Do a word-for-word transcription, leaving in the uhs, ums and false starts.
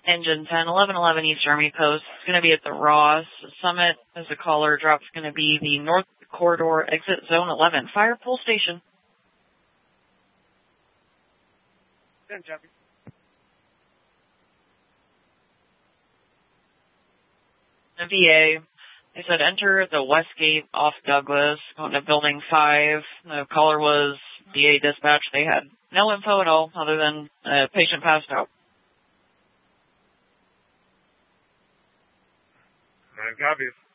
Engine ten, eleven eleven East Army Post. It's going to be at the Ross Summit as the caller drop's going to be the North Corridor Exit Zone eleven. Fire Pole Station. ten, copy. The V A, they said enter the West Gate off Douglas, going to Building five. The caller was V A dispatch. They had no info at all other than a patient passed out. nine copies.